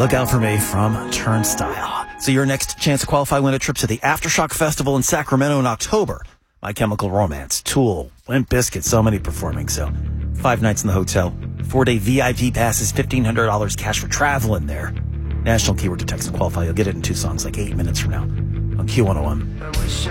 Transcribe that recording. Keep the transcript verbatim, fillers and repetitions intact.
Look out for me from Turnstile. So your next chance to qualify, win a trip to the Aftershock Festival in Sacramento in October. My Chemical Romance, Tool, Limp Bizkit, so many performing. So five nights in the hotel, four-day V I P passes, fifteen hundred dollars cash for travel in there. National keyword to text and qualify. You'll get it in two songs like eight minutes from now on Q one oh one.